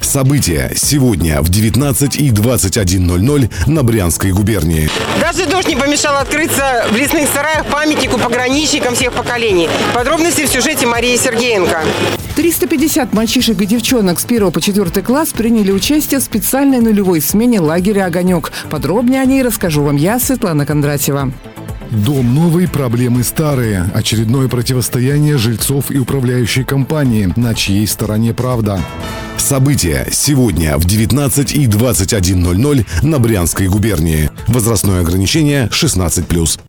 События сегодня в 19 и 21:00 на Брянской губернии. Даже дождь не помешал открыться в лесных сараях памятнику пограничникам всех поколений. Подробности в сюжете Марии Сергеенко. 350 мальчишек и девчонок с 1 по 4 класс приняли участие в специальной нулевой смене лагеря «Огонек». Подробнее о ней расскажу вам я, Светлана Кондратьева. Дом новый, проблемы старые. Очередное противостояние жильцов и управляющей компании. На чьей стороне правда? События сегодня в 19 и 21:00 на Брянской губернии. Возрастное ограничение 16+.